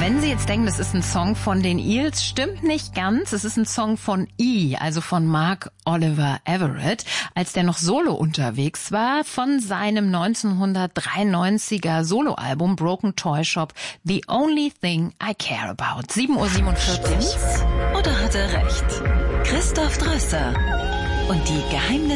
Wenn Sie jetzt denken, das ist ein Song von den Eels, stimmt nicht ganz. Es ist ein Song von E, also von Mark Oliver Everett, als der noch solo unterwegs war, von seinem 1993er Soloalbum Broken Toy Shop, The Only Thing I Care About. 7:47 Uhr. Stimmt's? Oder hat er recht? Christoph Drösser und die Geheimnisse